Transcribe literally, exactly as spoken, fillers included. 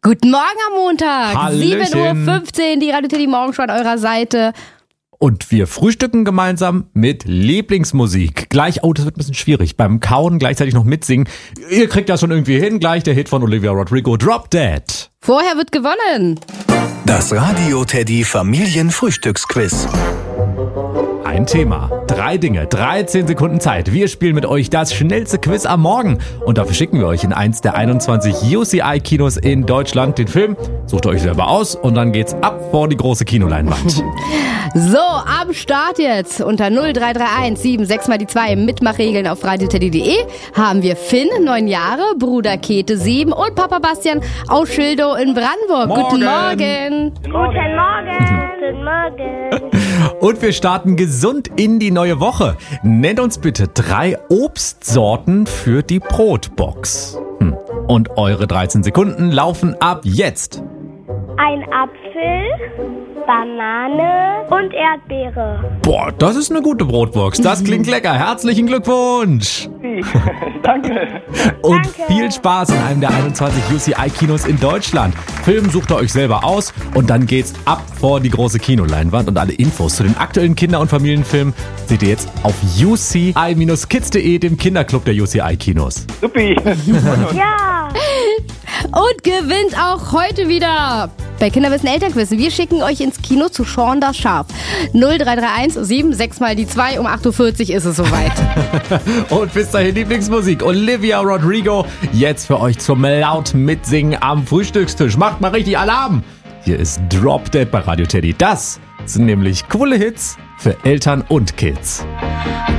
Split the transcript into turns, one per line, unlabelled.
Guten Morgen am Montag,
Hallöchen.
sieben Uhr fünfzehn, die Radio Teddy Morgenshow an eurer Seite.
Und wir frühstücken gemeinsam mit Lieblingsmusik. Gleich, oh, das wird ein bisschen schwierig, beim Kauen gleichzeitig noch mitsingen. Ihr kriegt das schon irgendwie hin, gleich der Hit von Olivia Rodrigo, Drop Dead.
Vorher wird gewonnen.
Das Radio Teddy Familienfrühstücksquiz.
Ein Thema, drei Dinge, dreizehn Sekunden Zeit. Wir spielen mit euch das schnellste Quiz am Morgen. Und dafür schicken wir euch in eins der einundzwanzig U C I-Kinos in Deutschland den Film. Sucht euch selber aus und dann geht's ab vor die große Kinoleinwand.
So, am Start jetzt unter null drei drei eins sieben sechs mal die zwei Mitmachregeln auf radioteddy punkt de haben wir Finn, neun Jahre, Bruder Käthe, sieben und Papa Bastian aus Schildow in Brandenburg.
Morgen.
Guten Morgen.
Guten Morgen. Guten Morgen.
Und wir starten gesund in die neue Woche. Nennt uns bitte drei Obstsorten für die Brotbox. Hm. Und eure dreizehn Sekunden laufen ab jetzt.
Ein Apfel, Banane und Erdbeere.
Boah, das ist eine gute Brotbox. Das klingt lecker. Herzlichen Glückwunsch.
Danke.
Und
Danke.
viel Spaß in einem der einundzwanzig U C I-Kinos in Deutschland. Film sucht ihr euch selber aus und dann geht's ab vor die große Kinoleinwand. Und alle Infos zu den aktuellen Kinder- und Familienfilmen seht ihr jetzt auf u c i Bindestrich kids punkt de, dem Kinderclub der U C I-Kinos.
Supi.
Ja.
Und gewinnt auch heute wieder bei Kinderwissen Elternquiz. Wir schicken euch ins Kino zu Shaun das Schaf. null drei drei eins sieben sechs mal die zwei, um acht Uhr vierzig ist es soweit.
Und bis dahin Lieblingsmusik. Olivia Rodrigo jetzt für euch zum laut Mitsingen am Frühstückstisch. Macht mal richtig Alarm. Hier ist Drop Dead bei Radio Teddy. Das sind nämlich coole Hits für Eltern und Kids.